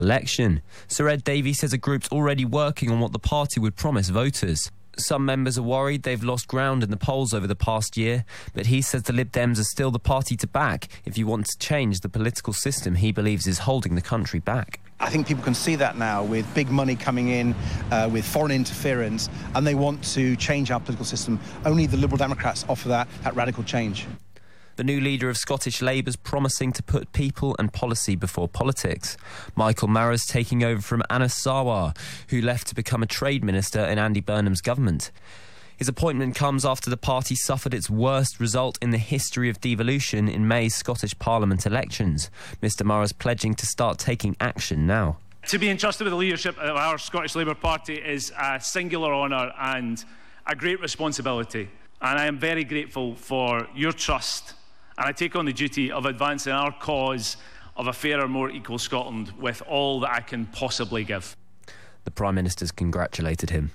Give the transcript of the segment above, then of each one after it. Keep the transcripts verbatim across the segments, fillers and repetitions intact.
election. Sir Ed Davey says a group's already working on what the party would promise voters. Some members are worried they've lost ground in the polls over the past year, but he says the Lib Dems are still the party to back if you want to change the political system he believes is holding the country back. I think people can see that now with big money coming in, uh, with foreign interference, and they want to change our political system. Only the Liberal Democrats offer that, that radical change. The new leader of Scottish Labour's promising to put people and policy before politics. Michael Marr's taking over from Anas Sarwar, who left to become a trade minister in Andy Burnham's government. His appointment comes after the party suffered its worst result in the history of devolution in May's Scottish Parliament elections. Mr Marr's pledging to start taking action now. To be entrusted with the leadership of our Scottish Labour Party is a singular honour and a great responsibility. And I am very grateful for your trust. And I take on the duty of advancing our cause of a fairer, more equal Scotland with all that I can possibly give. The Prime Minister's congratulated him.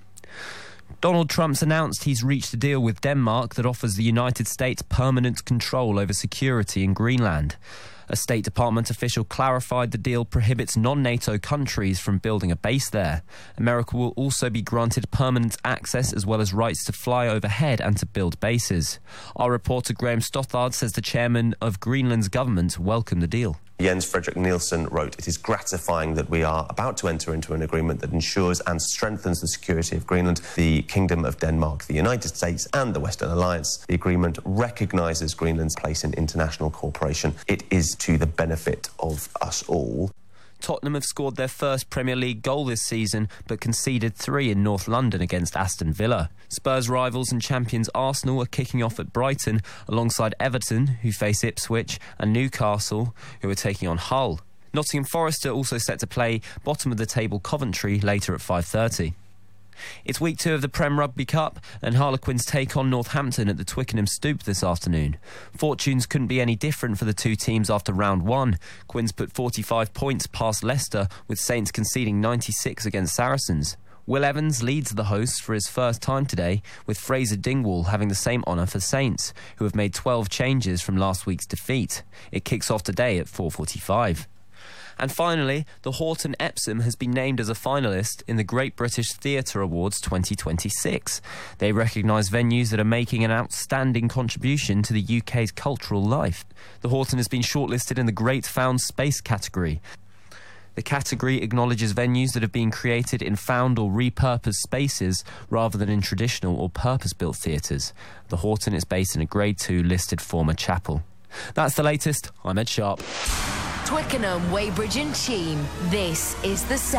Donald Trump's announced he's reached a deal with Denmark that offers the United States permanent control over security in Greenland. A State Department official clarified the deal prohibits non-NATO countries from building a base there. America will also be granted permanent access as well as rights to fly overhead and to build bases. Our reporter Graham Stothard says the chairman of Greenland's government welcomed the deal. Jens Fredrik Nielsen wrote, "It is gratifying that we are about to enter into an agreement that ensures and strengthens the security of Greenland, the Kingdom of Denmark, the United States and the Western Alliance. The agreement recognises Greenland's place in international cooperation. It is to the benefit of us all." Tottenham have scored their first Premier League goal this season, but conceded three in North London against Aston Villa. Spurs rivals and champions Arsenal are kicking off at Brighton, alongside Everton, who face Ipswich, and Newcastle, who are taking on Hull. Nottingham Forest are also set to play bottom-of-the-table Coventry later at five thirty. It's week two of the Prem Rugby Cup, and Harlequins take on Northampton at the Twickenham Stoop this afternoon. Fortunes couldn't be any different for the two teams after round one. Quins put forty-five points past Leicester, with Saints conceding ninety-six against Saracens. Will Evans leads the hosts for his first time today, with Fraser Dingwall having the same honour for Saints, who have made twelve changes from last week's defeat. It kicks off today at four forty-five. And finally, the Horton Epsom has been named as a finalist in the Great British Theatre Awards twenty twenty-six. They recognise venues that are making an outstanding contribution to the U K's cultural life. The Horton has been shortlisted in the Great Found Space category. The category acknowledges venues that have been created in found or repurposed spaces rather than in traditional or purpose-built theatres. The Horton is based in a Grade two listed former chapel. That's the latest. I'm Ed Sharp. Twickenham, Weybridge and Cheam. This is the